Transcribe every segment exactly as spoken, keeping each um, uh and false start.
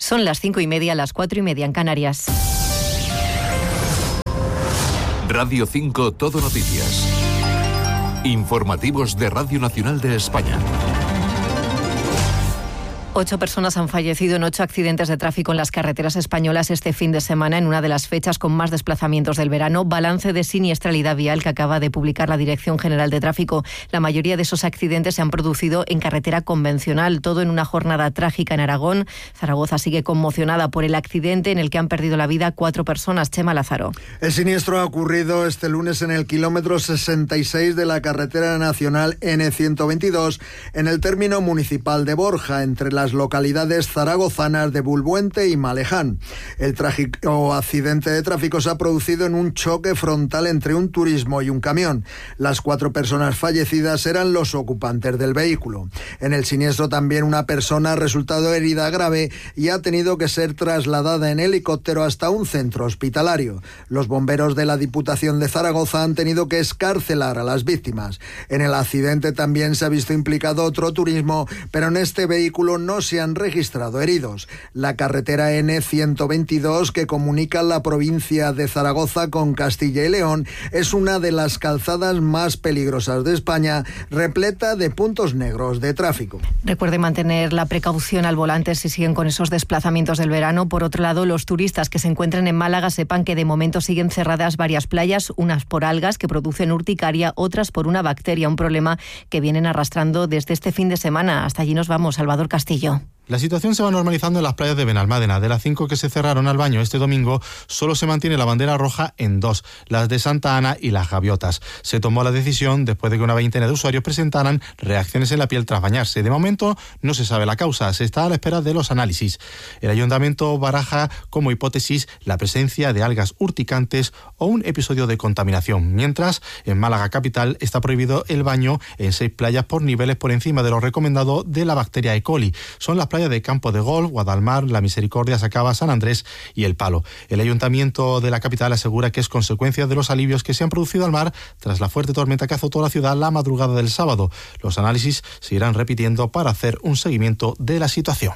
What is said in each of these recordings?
Son las cinco y media, las cuatro y media en Canarias. Radio cinco Todo Noticias. Informativos de Radio Nacional de España. Ocho personas han fallecido en ocho accidentes de tráfico en las carreteras españolas este fin de semana, en una de las fechas con más desplazamientos del verano. Balance de siniestralidad vial que acaba de publicar la Dirección General de Tráfico. La mayoría de esos accidentes se han producido en carretera convencional, todo en una jornada trágica en Aragón. Zaragoza sigue conmocionada por el accidente en el que han perdido la vida cuatro personas. Chema Lázaro. El siniestro ha ocurrido este lunes en el kilómetro sesenta y seis de la carretera nacional ene ciento veintidós, en el término municipal de Borja, entre las localidades zaragozanas de Bulbuente y Maleján. El trágico accidente de tráfico se ha producido en un choque frontal entre un turismo y un camión. Las cuatro personas fallecidas eran los ocupantes del vehículo. En el siniestro también una persona ha resultado herida grave y ha tenido que ser trasladada en helicóptero hasta un centro hospitalario. Los bomberos de la Diputación de Zaragoza han tenido que excarcelar a las víctimas. En el accidente también se ha visto implicado otro turismo, pero en este vehículo no se han registrado heridos. La carretera ene ciento veintidós, que comunica la provincia de Zaragoza con Castilla y León, es una de las calzadas más peligrosas de España, repleta de puntos negros de tráfico. Recuerde mantener la precaución al volante si siguen con esos desplazamientos del verano. Por otro lado, los turistas que se encuentren en Málaga sepan que de momento siguen cerradas varias playas, unas por algas que producen urticaria, otras por una bacteria, un problema que vienen arrastrando desde este fin de semana. Hasta allí nos vamos, Salvador Castillo. La situación se va normalizando en las playas de Benalmádena. De las cinco que se cerraron al baño este domingo, solo se mantiene la bandera roja en dos, las de Santa Ana y las Gaviotas. Se tomó la decisión después de que una veintena de usuarios presentaran reacciones en la piel tras bañarse. De momento no se sabe la causa, se está a la espera de los análisis. El ayuntamiento baraja como hipótesis la presencia de algas urticantes o un episodio de contaminación. Mientras, en Málaga capital está prohibido el baño en seis playas por niveles por encima de lo recomendado de la bacteria E. coli. Son las playas de Campo de Golf, Guadalmar, La Misericordia, Sacaba, San Andrés y El Palo. El ayuntamiento de la capital asegura que es consecuencia de los alivios que se han producido al mar tras la fuerte tormenta que azotó la ciudad la madrugada del sábado. Los análisis se irán repitiendo para hacer un seguimiento de la situación.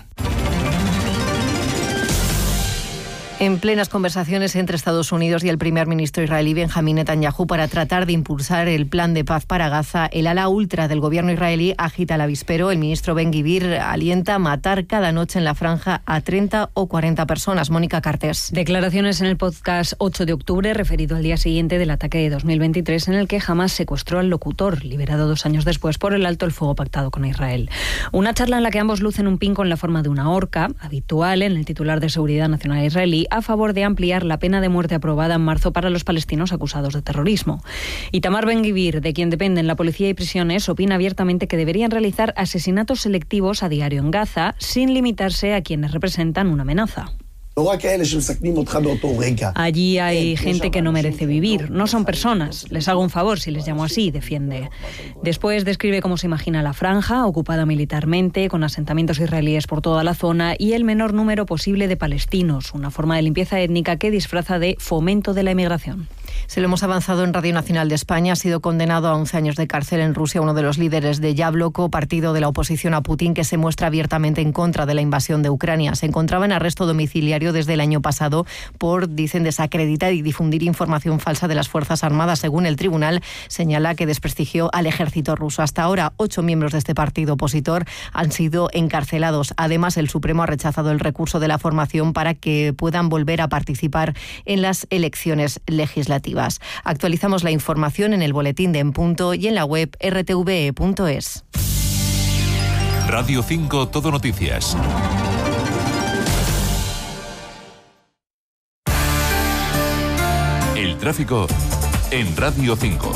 En plenas conversaciones entre Estados Unidos y el primer ministro israelí Benjamín Netanyahu para tratar de impulsar el plan de paz para Gaza, el ala ultra del gobierno israelí agita el avispero. El ministro Ben-Gvir alienta a matar cada noche en la franja a treinta o cuarenta personas. Mónica Cartés. Declaraciones en el podcast ocho de octubre, referido al día siguiente del ataque de dos mil veintitrés, en el que Hamás secuestró al locutor, liberado dos años después por el alto el fuego pactado con Israel. Una charla en la que ambos lucen un pin con la forma de una horca, habitual en el titular de Seguridad Nacional israelí, a favor de ampliar la pena de muerte aprobada en marzo para los palestinos acusados de terrorismo. Itamar Ben-Gvir, de quien dependen la policía y prisiones, opina abiertamente que deberían realizar asesinatos selectivos a diario en Gaza, sin limitarse a quienes representan una amenaza. Allí hay gente que no merece vivir, no son personas. Les hago un favor si les llamo así, defiende. Después describe cómo se imagina la franja, ocupada militarmente, con asentamientos israelíes por toda la zona y el menor número posible de palestinos, una forma de limpieza étnica que disfraza de fomento de la emigración. Se lo hemos avanzado en Radio Nacional de España. Ha sido condenado a once años de cárcel en Rusia uno de los líderes de Yabloko, partido de la oposición a Putin, que se muestra abiertamente en contra de la invasión de Ucrania. Se encontraba en arresto domiciliario desde el año pasado por, dicen, desacreditar y difundir información falsa de las Fuerzas Armadas. Según el tribunal, señala que desprestigió al ejército ruso. Hasta ahora, ocho miembros de este partido opositor han sido encarcelados. Además, el Supremo ha rechazado el recurso de la formación para que puedan volver a participar en las elecciones legislativas. Actualizamos la información en el boletín de En Punto y en la web erre te ve e punto es. Radio cinco Todo Noticias. El tráfico en Radio cinco.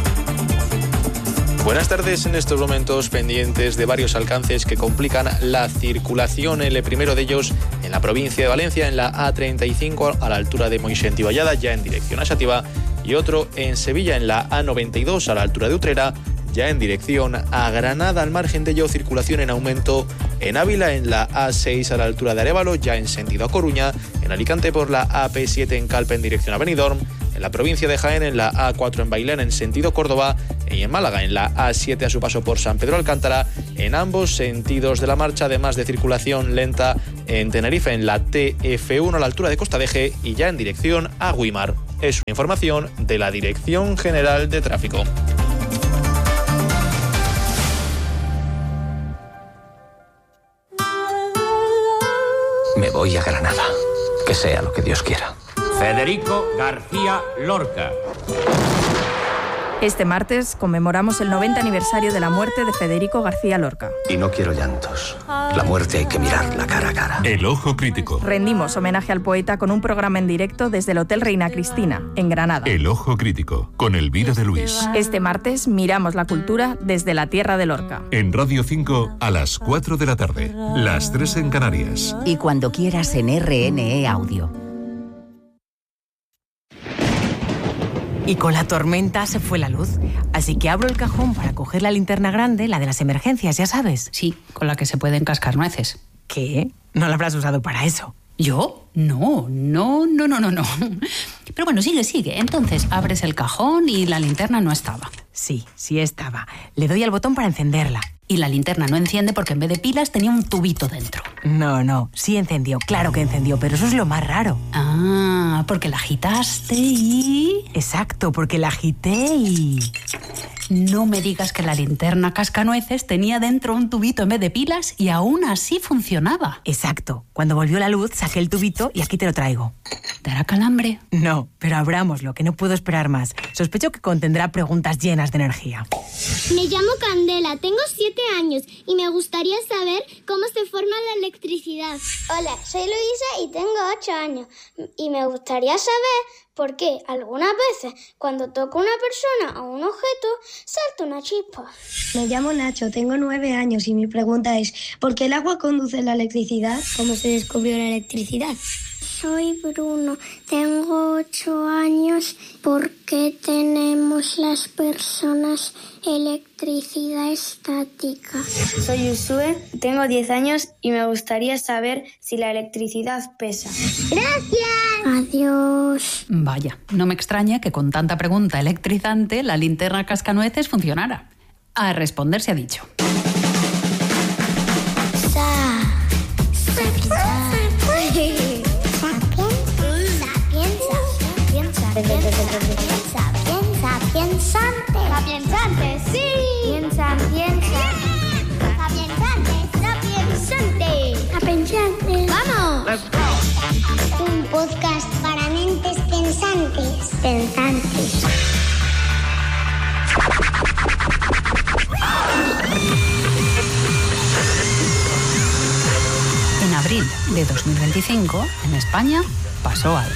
Buenas tardes. En estos momentos pendientes de varios alcances que complican la circulación. El primero de ellos en la provincia de Valencia, en la A treinta y cinco a la altura de Moixent y Vallada, ya en dirección a Xàtiva, y otro en Sevilla en la A noventa y dos a la altura de Utrera, ya en dirección a Granada. Al margen de ello, circulación en aumento en Ávila, en la A seis a la altura de Arévalo, ya en sentido a Coruña, en Alicante por la A P siete en Calpe en dirección a Benidorm, en la provincia de Jaén en la A cuatro en Bailén en sentido Córdoba, y en Málaga, en la A siete a su paso por San Pedro Alcántara, en ambos sentidos de la marcha, además de circulación lenta en Tenerife, en la T F uno a la altura de Costa de Eje y ya en dirección a Güímar. Es una información de la Dirección General de Tráfico. Me voy a Granada, que sea lo que Dios quiera. Federico García Lorca. Este martes conmemoramos el noventa aniversario de la muerte de Federico García Lorca. Y no quiero llantos. La muerte hay que mirarla cara a cara. El Ojo Crítico. Rendimos homenaje al poeta con un programa en directo desde el Hotel Reina Cristina, en Granada. El Ojo Crítico, con Elvira de Luis. Este martes miramos la cultura desde la tierra de Lorca. En Radio cinco a las cuatro de la tarde, las tres en Canarias. Y cuando quieras en R N E Audio. Y con la tormenta se fue la luz. Así que abro el cajón para coger la linterna grande, la de las emergencias, ya sabes. Sí, con la que se pueden cascar nueces. ¿Qué? ¿No la habrás usado para eso? ¿Yo? No, no, no, no, no, no. Pero bueno, sigue, sigue. Entonces abres el cajón y la linterna no estaba. Sí, sí estaba. Le doy al botón para encenderla. Y la linterna no enciende porque en vez de pilas tenía un tubito dentro. No, no, sí encendió, claro que encendió, pero eso es lo más raro. Ah, porque la agitaste y... Exacto, porque la agité y... No me digas que la linterna cascanueces tenía dentro un tubito en vez de pilas y aún así funcionaba. Exacto. Cuando volvió la luz, saqué el tubito y aquí te lo traigo. ¿Te hará calambre? No, pero abrámoslo, que no puedo esperar más. Sospecho que contendrá preguntas llenas de energía. Me llamo Candela, tengo siete años y me gustaría saber cómo se forma la electricidad. Hola, soy Luisa y tengo ocho años y me gustaría saber por qué algunas veces cuando toco a una persona o un objeto salta una chispa. Me llamo Nacho, tengo nueve años y mi pregunta es ¿por qué el agua conduce la electricidad? ¿Cómo se descubrió la electricidad? Soy Bruno, tengo ocho años. ¿Por qué tenemos las personas electricidad estática? Soy Usue, tengo diez años y me gustaría saber si la electricidad pesa. ¡Gracias! Adiós. Vaya, no me extraña que con tanta pregunta electrizante la linterna cascanueces funcionara. A responder se ha dicho. Sa, sa, Sapiensante. Sapiensante, sí. Piensa, piensa. Sapiensante, sapiensante. Sapiensante. ¡Vamos! Un podcast para mentes pensantes. Pensantes. En abril de dos mil veinticinco, en España, pasó algo.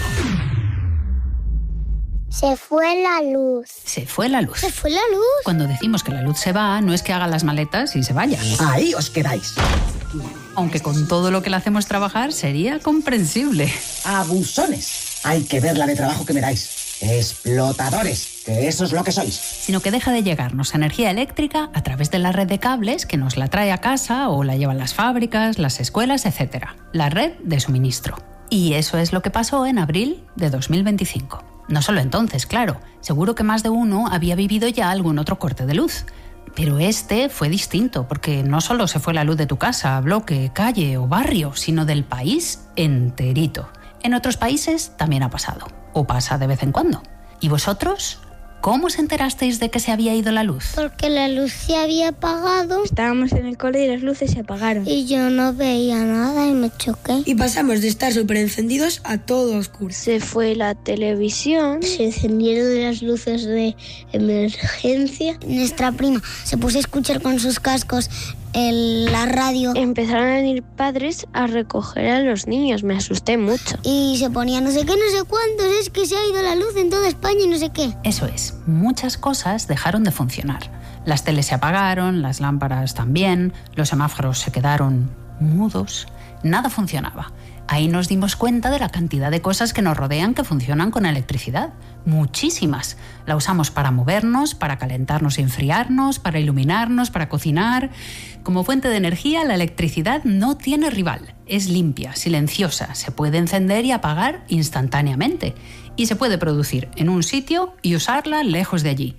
Se fue la luz. Se fue la luz. Se fue la luz. Cuando decimos que la luz se va, no es que haga las maletas y se vaya. Ahí os quedáis. Aunque con todo lo que le hacemos trabajar sería comprensible. Abusones. Hay que ver la de trabajo que me dais. Explotadores, que eso es lo que sois. Sino que deja de llegarnos energía eléctrica a través de la red de cables que nos la trae a casa o la llevan las fábricas, las escuelas, etcétera. La red de suministro. Y eso es lo que pasó en abril de dos mil veinticinco. No solo entonces, claro. Seguro que más de uno había vivido ya algún otro corte de luz. Pero este fue distinto, porque no solo se fue la luz de tu casa, bloque, calle o barrio, sino del país enterito. En otros países también ha pasado, o pasa de vez en cuando. ¿Y vosotros? ¿Cómo os enterasteis de que se había ido la luz? Porque la luz se había apagado. Estábamos en el cole y las luces se apagaron. Y yo no veía nada y me choqué. Y pasamos de estar súper encendidos a todo oscuro. Se fue la televisión. Se encendieron las luces de emergencia. Nuestra prima se puso a escuchar con sus cascos en la radio. Empezaron a venir padres a recoger a los niños. Me asusté mucho. Y se ponía no sé qué, no sé cuántos. Es que se ha ido la luz en toda España y no sé qué. Eso es. Muchas cosas dejaron de funcionar. Las teles se apagaron, las lámparas también, los semáforos se quedaron mudos. Nada funcionaba. Ahí nos dimos cuenta de la cantidad de cosas que nos rodean que funcionan con electricidad. Muchísimas. La usamos para movernos, para calentarnos y enfriarnos, para iluminarnos, para cocinar. Como fuente de energía, la electricidad no tiene rival. Es limpia, silenciosa, se puede encender y apagar instantáneamente. Y se puede producir en un sitio y usarla lejos de allí.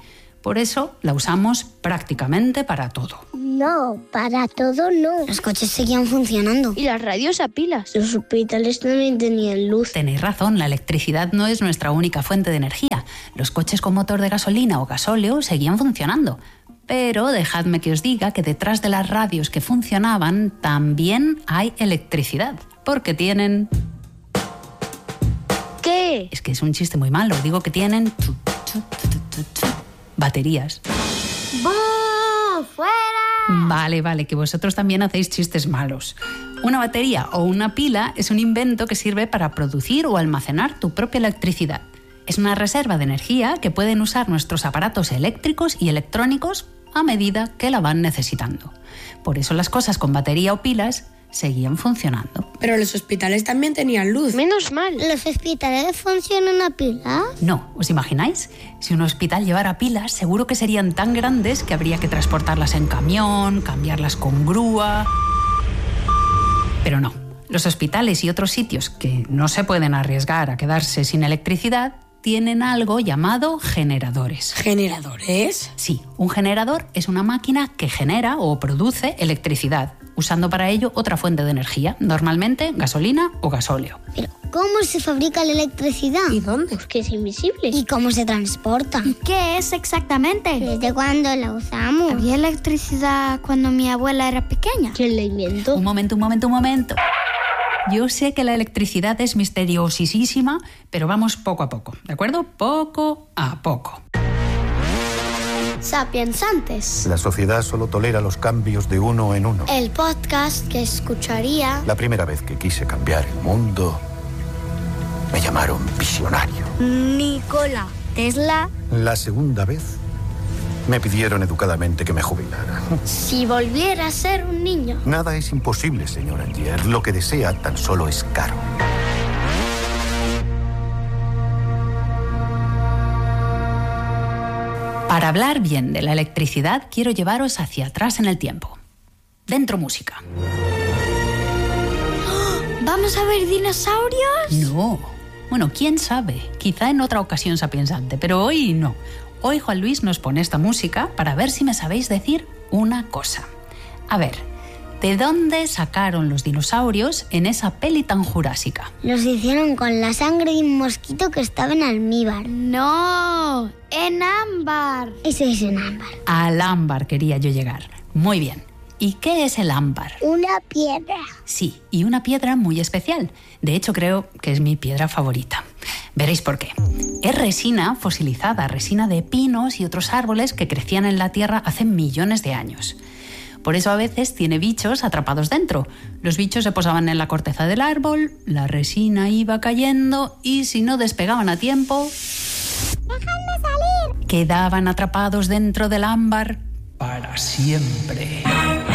Por eso la usamos prácticamente para todo. No, para todo no. Los coches seguían funcionando. Y las radios a pilas. Los hospitales también tenían luz. Tenéis razón, la electricidad no es nuestra única fuente de energía. Los coches con motor de gasolina o gasóleo seguían funcionando. Pero dejadme que os diga que detrás de las radios que funcionaban también hay electricidad. Porque tienen... ¿Qué? Es que es un chiste muy malo. Digo que tienen... baterías. ¡Boo! ¡Fuera! Vale, vale, que vosotros también hacéis chistes malos. Una batería o una pila es un invento que sirve para producir o almacenar tu propia electricidad. Es una reserva de energía que pueden usar nuestros aparatos eléctricos y electrónicos a medida que la van necesitando. Por eso las cosas con batería o pilas seguían funcionando. Pero los hospitales también tenían luz. Menos mal. ¿Los hospitales funcionan a pila? No, ¿os imagináis? Si un hospital llevara pilas, seguro que serían tan grandes que habría que transportarlas en camión, cambiarlas con grúa... Pero no, los hospitales y otros sitios que no se pueden arriesgar a quedarse sin electricidad tienen algo llamado generadores. ¿Generadores? Sí, un generador es una máquina que genera o produce electricidad, usando para ello otra fuente de energía, normalmente gasolina o gasóleo. Pero, ¿cómo se fabrica la electricidad? ¿Y dónde? Porque es invisible. ¿Y cómo se transporta? ¿Y qué es exactamente? ¿Desde cuándo la usamos? ¿Había electricidad cuando mi abuela era pequeña? ¿Quién la inventó? Un momento, un momento, un momento. Yo sé que la electricidad es misteriosísima, pero vamos poco a poco, ¿de acuerdo? Poco a poco. Sapiensantes. La sociedad solo tolera los cambios de uno en uno. El podcast que escucharía. La primera vez que quise cambiar el mundo, me llamaron visionario. Nikola Tesla. La segunda vez, me pidieron educadamente que me jubilara. Si volviera a ser un niño. Nada es imposible, señor Angier. Lo que desea tan solo es caro. Para hablar bien de la electricidad, quiero llevaros hacia atrás en el tiempo. Dentro música. ¿Vamos a ver dinosaurios? No. Bueno, quién sabe. Quizá en otra ocasión sapiensante, pero hoy no. Hoy Juan Luis nos pone esta música para ver si me sabéis decir una cosa. A ver, ¿de dónde sacaron los dinosaurios en esa peli tan jurásica? Los hicieron con la sangre de un mosquito que estaba en almíbar. No, en ámbar. Eso es en ámbar. Al ámbar quería yo llegar. Muy bien. ¿Y qué es el ámbar? Una piedra. Sí, y una piedra muy especial. De hecho, creo que es mi piedra favorita. Veréis por qué. Es resina fosilizada, resina de pinos y otros árboles que crecían en la tierra hace millones de años. Por eso a veces tiene bichos atrapados dentro. Los bichos se posaban en la corteza del árbol, la resina iba cayendo y si no despegaban a tiempo... ¡Déjame salir! Quedaban atrapados dentro del ámbar para siempre.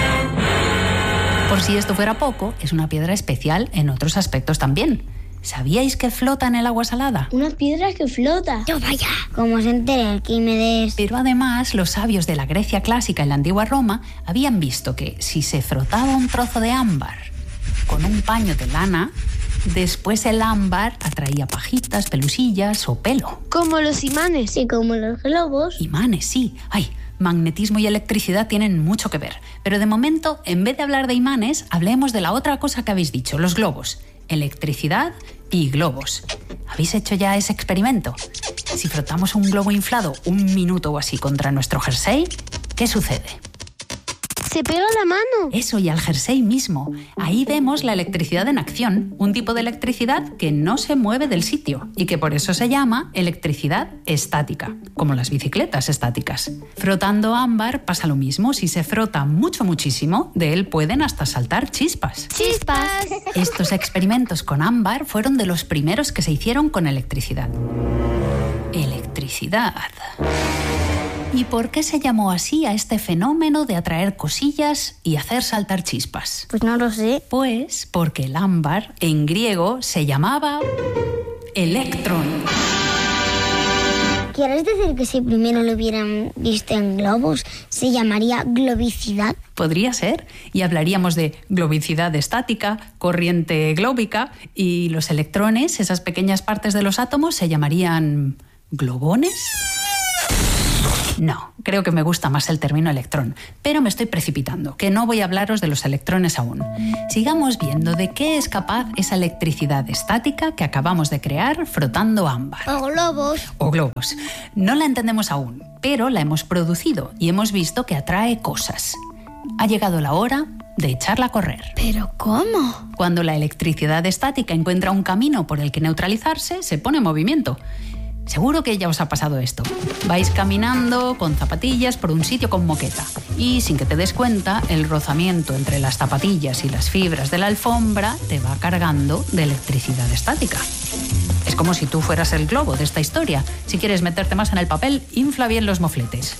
Por si esto fuera poco, es una piedra especial en otros aspectos también. ¿Sabíais que flota en el agua salada? Una piedra que flota. ¡Yo vaya! ¿Cómo se entera Arquímedes? Pero además, los sabios de la Grecia clásica y la antigua Roma habían visto que si se frotaba un trozo de ámbar con un paño de lana, después el ámbar atraía pajitas, pelusillas o pelo. Como los imanes. Y como los globos. Imanes, sí. Ay, magnetismo y electricidad tienen mucho que ver. Pero de momento, en vez de hablar de imanes, hablemos de la otra cosa que habéis dicho, los globos. Electricidad y globos. ¿Habéis hecho ya ese experimento? Si frotamos un globo inflado un minuto o así contra nuestro jersey, ¿qué sucede? Se pega la mano. Eso, y al jersey mismo. Ahí vemos la electricidad en acción, un tipo de electricidad que no se mueve del sitio y que por eso se llama electricidad estática, como las bicicletas estáticas. Frotando ámbar pasa lo mismo. Si se frota mucho, muchísimo, de él pueden hasta saltar chispas. ¡Chispas! Estos experimentos con ámbar fueron de los primeros que se hicieron con electricidad. Electricidad. ¿Y por qué se llamó así a este fenómeno de atraer cosillas y hacer saltar chispas? Pues no lo sé. Pues porque el ámbar en griego se llamaba electrón. ¿Quieres decir que si primero lo hubieran visto en globos, se llamaría globicidad? Podría ser. Y hablaríamos de globicidad estática, corriente glóbica, y los electrones, esas pequeñas partes de los átomos, se llamarían globones. No, creo que me gusta más el término electrón, pero me estoy precipitando, que no voy a hablaros de los electrones aún. Sigamos viendo de qué es capaz esa electricidad estática que acabamos de crear frotando ámbar. O globos. O globos. No la entendemos aún, pero la hemos producido y hemos visto que atrae cosas. Ha llegado la hora de echarla a correr. ¿Pero cómo? Cuando la electricidad estática encuentra un camino por el que neutralizarse, se pone en movimiento. Seguro que ya os ha pasado esto. Vais caminando con zapatillas por un sitio con moqueta y, sin que te des cuenta, el rozamiento entre las zapatillas y las fibras de la alfombra te va cargando de electricidad estática. Es como si tú fueras el globo de esta historia. Si quieres meterte más en el papel, infla bien los mofletes.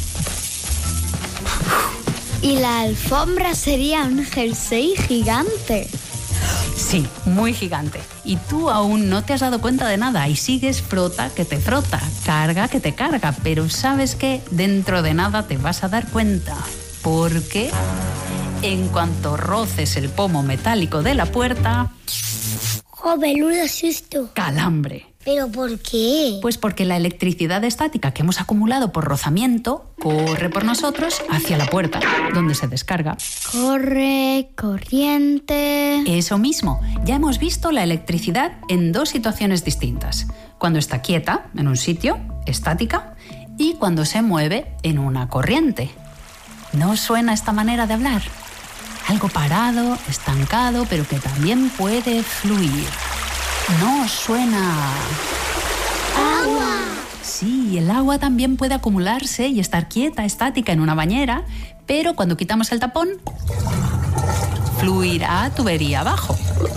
Y la alfombra sería un jersey gigante. Sí, muy gigante. Y tú aún no te has dado cuenta de nada y sigues frota que te frota, carga que te carga. Pero ¿sabes qué? Dentro de nada te vas a dar cuenta. Porque en cuanto roces el pomo metálico de la puerta... ¡Oh, peludo susto! ¡Calambre! ¿Pero por qué? Pues porque la electricidad estática que hemos acumulado por rozamiento corre por nosotros hacia la puerta, donde se descarga. Corre, corriente... Eso mismo. Ya hemos visto la electricidad en dos situaciones distintas. Cuando está quieta, en un sitio, estática, y cuando se mueve en una corriente. ¿No os suena esta manera de hablar? Algo parado, estancado, pero que también puede fluir. ¿No os suena? ¡Agua! Sí, el agua también puede acumularse y estar quieta, estática en una bañera, pero cuando quitamos el tapón, fluirá a tubería abajo.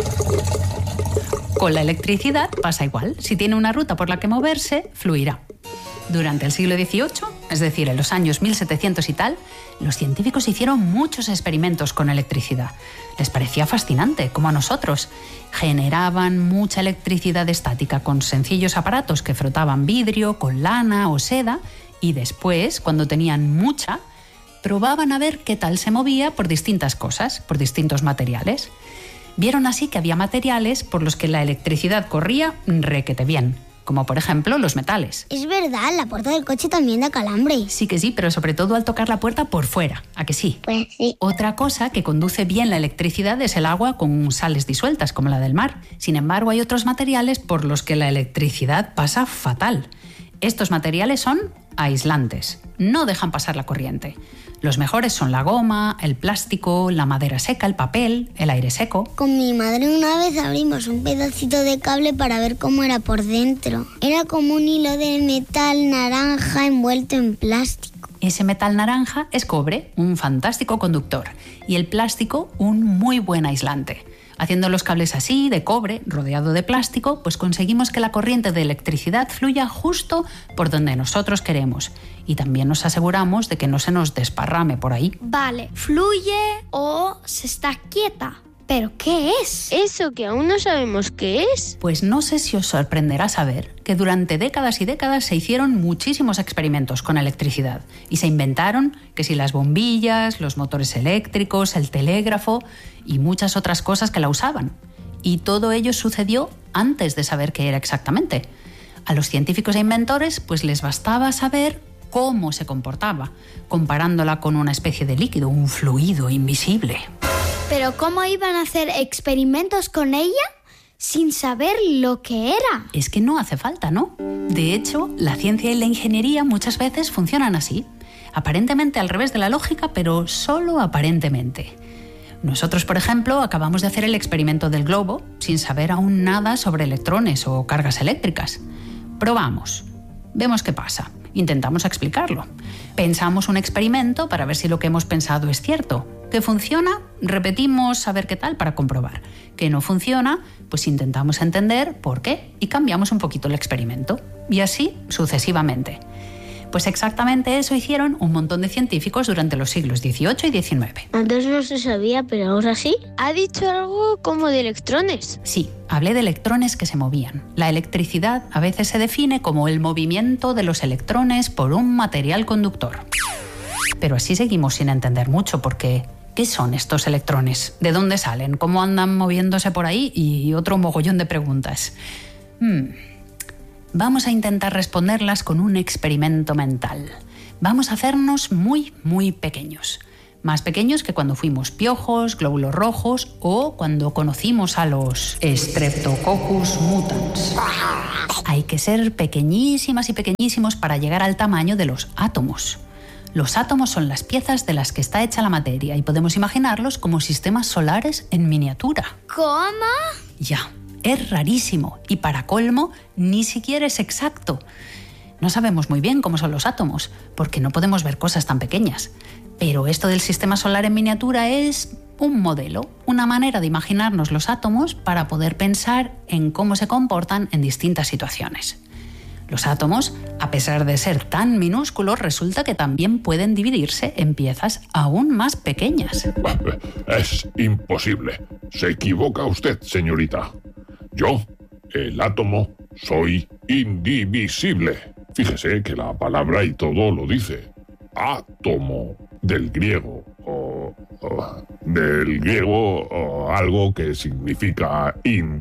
Con la electricidad pasa igual. Si tiene una ruta por la que moverse, fluirá. Durante el siglo dieciocho, es decir, en los años mil setecientos y tal, los científicos hicieron muchos experimentos con electricidad. Les parecía fascinante, como a nosotros. Generaban mucha electricidad estática con sencillos aparatos que frotaban vidrio con lana o seda y después, cuando tenían mucha, probaban a ver qué tal se movía por distintas cosas, por distintos materiales. Vieron así que había materiales por los que la electricidad corría requete bien, como por ejemplo los metales. Es verdad, la puerta del coche también da calambre. Sí que sí, pero sobre todo al tocar la puerta por fuera, ¿a que sí? Pues sí. Otra cosa que conduce bien la electricidad es el agua con sales disueltas, como la del mar. Sin embargo, hay otros materiales por los que la electricidad pasa fatal. Estos materiales son aislantes, no dejan pasar la corriente. Los mejores son la goma, el plástico, la madera seca, el papel, el aire seco. Con mi madre una vez abrimos un pedacito de cable para ver cómo era por dentro. Era como un hilo de metal naranja envuelto en plástico. Ese metal naranja es cobre, un fantástico conductor, y el plástico un muy buen aislante. Haciendo los cables así, de cobre, rodeado de plástico, pues conseguimos que la corriente de electricidad fluya justo por donde nosotros queremos. Y también nos aseguramos de que no se nos desparrame por ahí. Vale, fluye o se está quieta. ¿Pero qué es? Eso que aún no sabemos qué es. Pues no sé si os sorprenderá saber que durante décadas y décadas se hicieron muchísimos experimentos con electricidad y se inventaron que si las bombillas, los motores eléctricos, el telégrafo y muchas otras cosas que la usaban. Y todo ello sucedió antes de saber qué era exactamente. A los científicos e inventores pues les bastaba saber cómo se comportaba, comparándola con una especie de líquido, un fluido invisible. ¿Pero cómo iban a hacer experimentos con ella sin saber lo que era? Es que no hace falta, ¿no? De hecho, la ciencia y la ingeniería muchas veces funcionan así. Aparentemente al revés de la lógica, pero solo aparentemente. Nosotros, por ejemplo, acabamos de hacer el experimento del globo sin saber aún nada sobre electrones o cargas eléctricas. Probamos. Vemos qué pasa. Intentamos explicarlo. Pensamos un experimento para ver si lo que hemos pensado es cierto. ¿Que funciona? Repetimos a ver qué tal para comprobar. ¿Que no funciona? Pues intentamos entender por qué y cambiamos un poquito el experimento. Y así sucesivamente. Pues exactamente eso hicieron un montón de científicos durante los siglos dieciocho y diecinueve. Antes no se sabía, pero ahora sí. Ha dicho algo como de electrones. Sí, hablé de electrones que se movían. La electricidad a veces se define como el movimiento de los electrones por un material conductor. Pero así seguimos sin entender mucho porque... ¿qué son estos electrones? ¿De dónde salen? ¿Cómo andan moviéndose por ahí? Y otro mogollón de preguntas. Hmm... Vamos a intentar responderlas con un experimento mental. Vamos a hacernos muy, muy pequeños. Más pequeños que cuando fuimos piojos, glóbulos rojos o cuando conocimos a los Streptococcus mutans. Hay que ser pequeñísimas y pequeñísimos para llegar al tamaño de los átomos. Los átomos son las piezas de las que está hecha la materia y podemos imaginarlos como sistemas solares en miniatura. ¿Cómo? Ya, es rarísimo y para colmo ni siquiera es exacto. No sabemos muy bien cómo son los átomos porque no podemos ver cosas tan pequeñas. Pero esto del sistema solar en miniatura es un modelo, una manera de imaginarnos los átomos para poder pensar en cómo se comportan en distintas situaciones. Los átomos, a pesar de ser tan minúsculos, resulta que también pueden dividirse en piezas aún más pequeñas. Es imposible. Se equivoca usted, señorita. Yo, el átomo, soy indivisible. Fíjese que la palabra y todo lo dice. Átomo, del griego, o, o del griego o algo que significa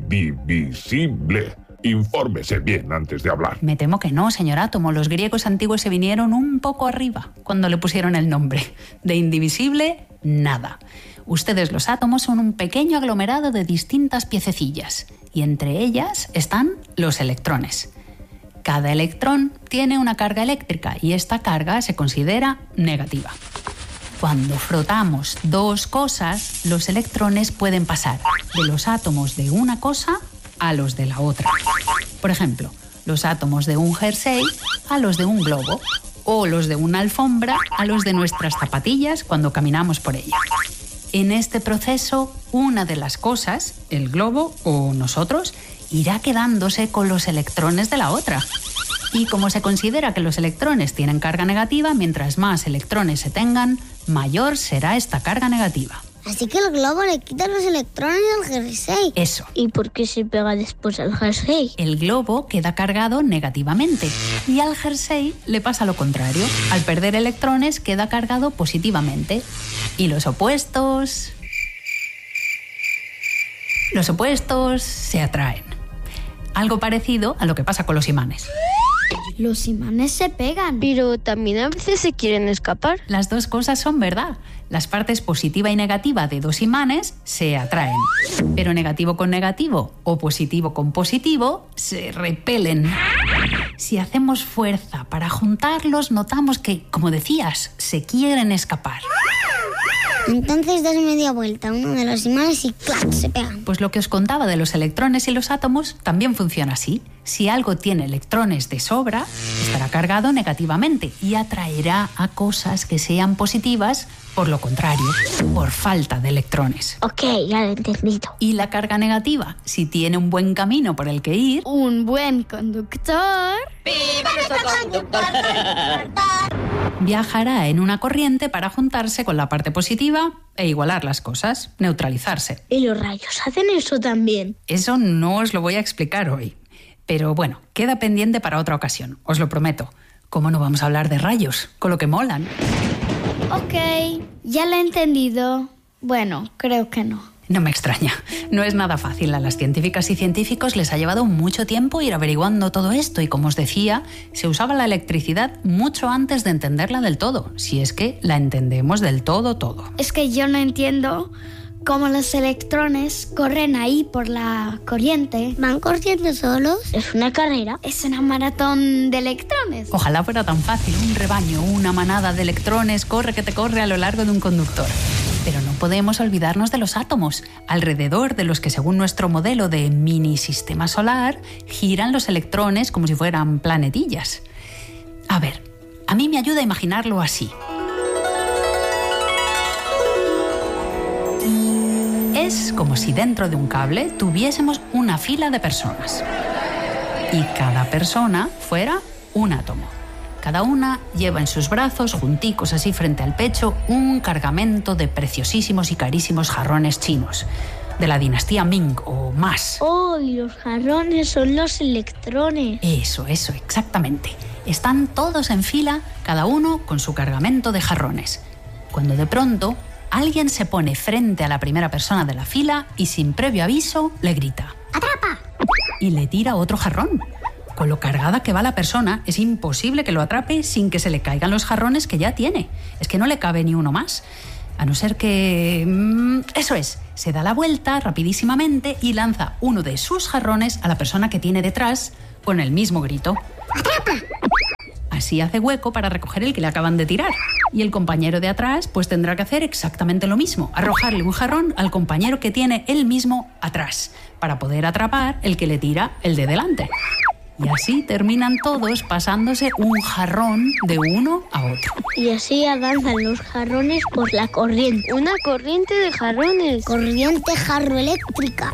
indivisible. Infórmese bien antes de hablar. Me temo que no, señor átomo. Los griegos antiguos se vinieron un poco arriba cuando le pusieron el nombre. De indivisible, nada. Ustedes, los átomos, son un pequeño aglomerado de distintas piececillas y entre ellas están los electrones. Cada electrón tiene una carga eléctrica y esta carga se considera negativa. Cuando frotamos dos cosas, los electrones pueden pasar de los átomos de una cosa a los de la otra. Por ejemplo, los átomos de un jersey a los de un globo o los de una alfombra a los de nuestras zapatillas cuando caminamos por ella. En este proceso, una de las cosas, el globo o nosotros, irá quedándose con los electrones de la otra. Y como se considera que los electrones tienen carga negativa, mientras más electrones se tengan, mayor será esta carga negativa. Así que el globo le quita los electrones al jersey. Eso. ¿Y por qué se pega después al jersey? El globo queda cargado negativamente y al jersey le pasa lo contrario. Al perder electrones queda cargado positivamente. Y los opuestos... Los opuestos se atraen. Algo parecido a lo que pasa con los imanes. Los imanes se pegan. Pero también a veces se quieren escapar. Las dos cosas son verdad. Las partes positiva y negativa de dos imanes se atraen. Pero negativo con negativo o positivo con positivo se repelen. Si hacemos fuerza para juntarlos, notamos que, como decías, se quieren escapar. Entonces das media vuelta a uno de los imanes y ¡clac!, se pegan. Pues lo que os contaba de los electrones y los átomos también funciona así. Si algo tiene electrones de sobra, estará cargado negativamente y atraerá a cosas que sean positivas, por lo contrario, por falta de electrones. Ok, ya lo he entendido. Y la carga negativa, si tiene un buen camino por el que ir... Un buen conductor... ¡Viva nuestro conductor! Viajará en una corriente para juntarse con la parte positiva e igualar las cosas, neutralizarse. ¿Y los rayos hacen eso también? Eso no os lo voy a explicar hoy. Pero bueno, queda pendiente para otra ocasión, os lo prometo. ¿Cómo no vamos a hablar de rayos? Con lo que molan. Ok, ya lo he entendido. Bueno, creo que no. No me extraña. No es nada fácil. A las científicas y científicos les ha llevado mucho tiempo ir averiguando todo esto y, como os decía, se usaba la electricidad mucho antes de entenderla del todo, si es que la entendemos del todo todo. Es que yo no entiendo cómo los electrones corren ahí por la corriente. ¿Van corriendo solos? ¿Es una carrera? Es una maratón de electrones. Ojalá fuera tan fácil. Un rebaño, una manada de electrones corre que te corre a lo largo de un conductor. Pero no podemos olvidarnos de los átomos, alrededor de los que, según nuestro modelo de mini sistema solar, giran los electrones como si fueran planetillas. A ver, a mí me ayuda a imaginarlo así. Es como si dentro de un cable tuviésemos una fila de personas. Y cada persona fuera un átomo. Cada una lleva en sus brazos, junticos así frente al pecho, un cargamento de preciosísimos y carísimos jarrones chinos, de la dinastía Ming o más. ¡Oh, y los jarrones son los electrones! Eso, eso, exactamente. Están todos en fila, cada uno con su cargamento de jarrones. Cuando de pronto alguien se pone frente a la primera persona de la fila y sin previo aviso le grita: ¡Atrapa! Y le tira otro jarrón. Con lo cargada que va la persona, es imposible que lo atrape sin que se le caigan los jarrones que ya tiene. Es que no le cabe ni uno más. A no ser que... Mmm, eso es, se da la vuelta rapidísimamente y lanza uno de sus jarrones a la persona que tiene detrás con el mismo grito. ¡Atrapa! Así hace hueco para recoger el que le acaban de tirar. Y el compañero de atrás pues tendrá que hacer exactamente lo mismo, arrojarle un jarrón al compañero que tiene él mismo atrás, para poder atrapar el que le tira el de delante. Y así terminan todos pasándose un jarrón de uno a otro. Y así avanzan los jarrones por la corriente. Una corriente de jarrones. Corriente jarroeléctrica.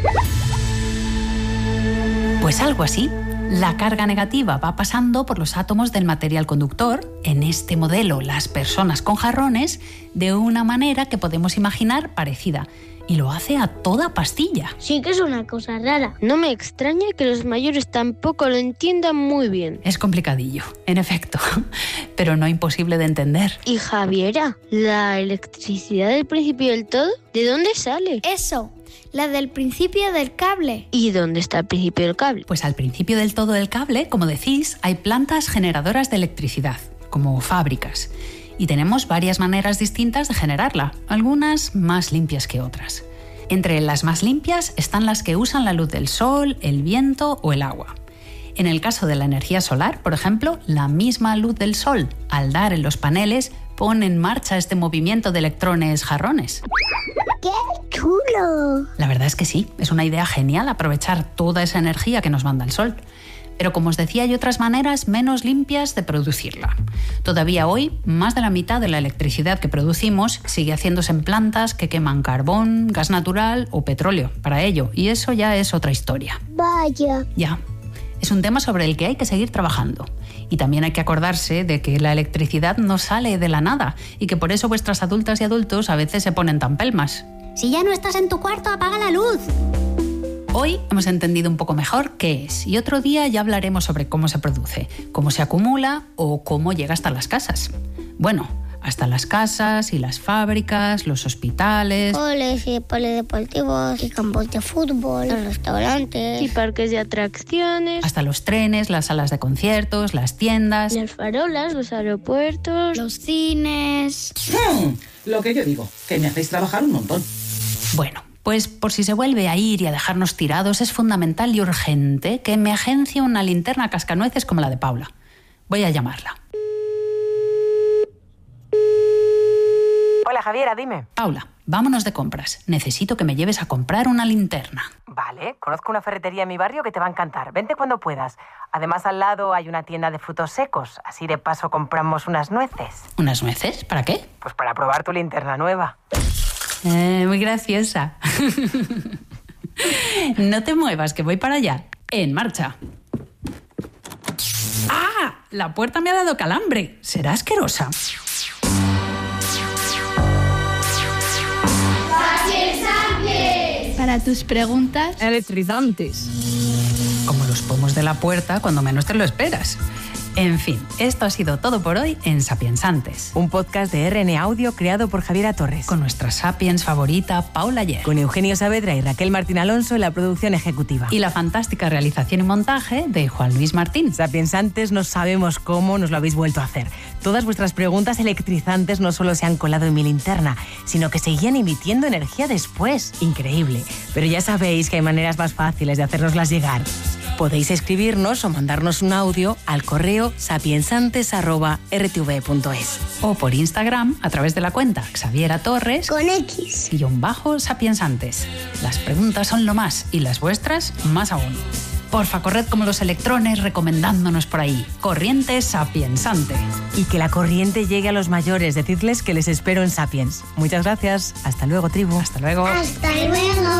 Pues algo así. La carga negativa va pasando por los átomos del material conductor, en este modelo las personas con jarrones, de una manera que podemos imaginar parecida. Y lo hace a toda pastilla. Sí que es una cosa rara. No me extraña que los mayores tampoco lo entiendan muy bien. Es complicadillo, en efecto, pero no imposible de entender. Y Javiera, ¿la electricidad del principio del todo? ¿De dónde sale? Eso, la del principio del cable. ¿Y dónde está el principio del cable? Pues al principio del todo del cable, como decís, hay plantas generadoras de electricidad, como fábricas. Y tenemos varias maneras distintas de generarla, algunas más limpias que otras. Entre las más limpias están las que usan la luz del sol, el viento o el agua. En el caso de la energía solar, por ejemplo, la misma luz del sol, al dar en los paneles, pone en marcha este movimiento de electrones jarrones. ¡Qué chulo! La verdad es que sí, es una idea genial aprovechar toda esa energía que nos manda el sol. Pero como os decía, hay otras maneras menos limpias de producirla. Todavía hoy, más de la mitad de la electricidad que producimos sigue haciéndose en plantas que queman carbón, gas natural o petróleo para ello, y eso ya es otra historia. Vaya. Ya. Es un tema sobre el que hay que seguir trabajando. Y también hay que acordarse de que la electricidad no sale de la nada y que por eso vuestras adultas y adultos a veces se ponen tan pelmas. Si ya no estás en tu cuarto, apaga la luz. Hoy hemos entendido un poco mejor qué es y otro día ya hablaremos sobre cómo se produce, cómo se acumula o cómo llega hasta las casas. Bueno, hasta las casas y las fábricas, los hospitales... Coles y polideportivos y campos de fútbol, los restaurantes y parques de atracciones... Hasta los trenes, las salas de conciertos, las tiendas... Las farolas, los aeropuertos... Los cines... Hmm, lo que yo digo, que me hacéis trabajar un montón. Bueno... Pues por si se vuelve a ir y a dejarnos tirados, es fundamental y urgente que me agencie una linterna cascanueces como la de Paula. Voy a llamarla. Hola, Javiera, dime. Paula, vámonos de compras. Necesito que me lleves a comprar una linterna. Vale, conozco una ferretería en mi barrio que te va a encantar. Vente cuando puedas. Además, al lado hay una tienda de frutos secos. Así de paso compramos unas nueces. ¿Unas nueces? ¿Para qué? Pues para probar tu linterna nueva. Eh, muy graciosa. No te muevas, que voy para allá. En marcha. ¡Ah! La puerta me ha dado calambre. Será asquerosa. Para tus preguntas electrizantes. Como los pomos de la puerta cuando menos te lo esperas. En fin, esto ha sido todo por hoy en Sapiensantes. Un podcast de R N A Audio creado por Javiera Torres. Con nuestra Sapiens favorita, Paula Ayer. Con Eugenio Saavedra y Raquel Martín Alonso en la producción ejecutiva. Y la fantástica realización y montaje de Juan Luis Martín. Sapiensantes, no sabemos cómo nos lo habéis vuelto a hacer. Todas vuestras preguntas electrizantes no solo se han colado en mi linterna, sino que seguían emitiendo energía después. Increíble. Pero ya sabéis que hay maneras más fáciles de hacérnoslas llegar. Podéis escribirnos o mandarnos un audio al correo sapiensantes arroba r t v punto es. O por Instagram a través de la cuenta Xaviera Torres con X guión bajo Sapiensantes. Las preguntas son lo más y las vuestras más aún. Porfa, corred como los electrones recomendándonos por ahí. Corriente sapiensante. Y que la corriente llegue a los mayores. Decidles que les espero en Sapiens. Muchas gracias. Hasta luego, tribu. Hasta luego. Hasta luego.